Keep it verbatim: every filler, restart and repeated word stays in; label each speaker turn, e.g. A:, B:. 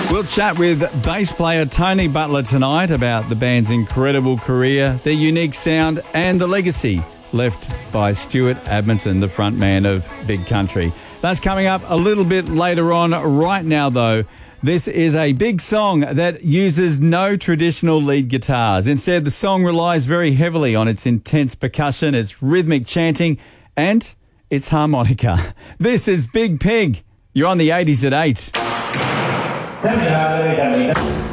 A: We'll chat with bass player Tony Butler tonight about the band's incredible career, their unique sound and the legacy left by Stuart Admonson, the frontman of Big Country. That's coming up a little bit later on. Right now, though, this is a big song that uses no traditional lead guitars. Instead, the song relies very heavily on its intense percussion, its rhythmic chanting, and its harmonica. This is Big Pig. You're on the eighties at eight.